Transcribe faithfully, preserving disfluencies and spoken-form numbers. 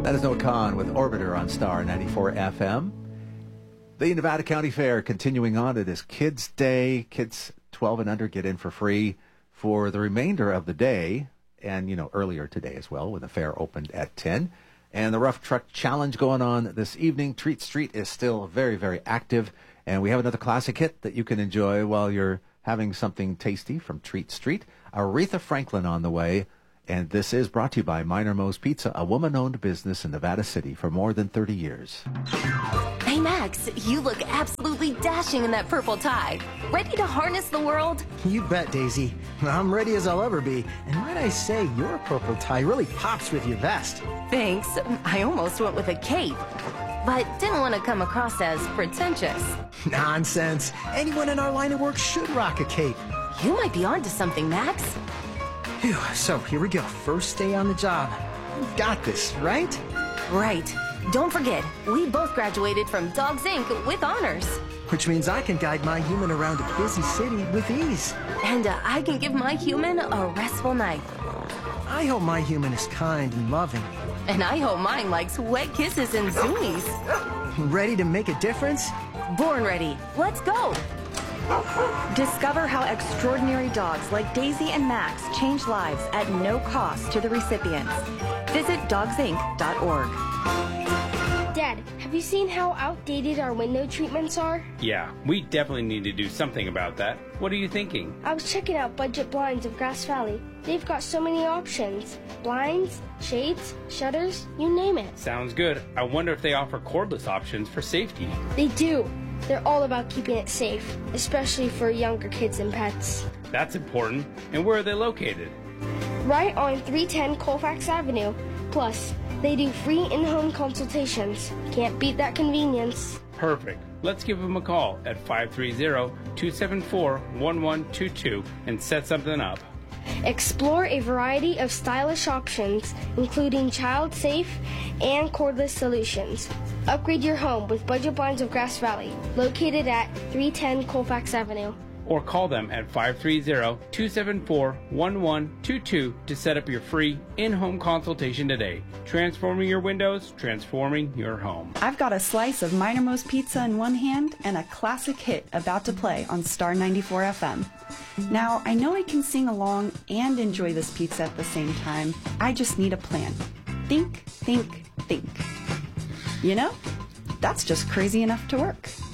That is Noah Kahn with Orbiter on Star ninety-four F M. The Nevada County Fair continuing on. It is Kids Day. Kids twelve and under get in for free for the remainder of the day. And, you know, earlier today as well when the fair opened at ten. And the Rough Truck Challenge going on this evening. Treat Street is still very, very active. And we have another classic hit that you can enjoy while you're having something tasty from Treat Street. Aretha Franklin on the way. And this is brought to you by Minor Moe's Pizza, a woman-owned business in Nevada City for more than thirty years. Hey, Max, you look absolutely dashing in that purple tie. Ready to harness the world? You bet, Daisy. I'm ready as I'll ever be. And might I say, your purple tie really pops with your vest. Thanks. I almost went with a cape, but didn't want to come across as pretentious. Nonsense. Anyone in our line of work should rock a cape. You might be onto something, Max. Phew, so here we go. First day on the job. You've got this, right? Right. Don't forget, we both graduated from Dogs Incorporated with honors. Which means I can guide my human around a busy city with ease. And uh, I can give my human a restful night. I hope my human is kind and loving. And I hope mine likes wet kisses and zoomies. Ready to make a difference? Born ready. Let's go. Discover how extraordinary dogs like Daisy and Max change lives at no cost to the recipients. Visit dogs inc dot org. Dad, have you seen how outdated our window treatments are? Yeah, we definitely need to do something about that. What are you thinking? I was checking out Budget Blinds of Grass Valley. They've got so many options. Blinds, shades, shutters, you name it. Sounds good. I wonder if they offer cordless options for safety. They do. They're all about keeping it safe, especially for younger kids and pets. That's important. And where are they located? Right on three ten Colfax Avenue. Plus, they do free in-home consultations. Can't beat that convenience. Perfect. Let's give them a call at five three zero, two seven four, one one two two and set something up. Explore a variety of stylish options, including child-safe and cordless solutions. Upgrade your home with Budget Blinds of Grass Valley, located at three ten Colfax Avenue. Or call them at five three zero, two seven four, one one two two to set up your free in-home consultation today. Transforming your windows, transforming your home. I've got a slice of Minor Moe's Pizza in one hand and a classic hit about to play on Star ninety-four F M. Now, I know I can sing along and enjoy this pizza at the same time. I just need a plan. Think, think, think. You know, that's just crazy enough to work.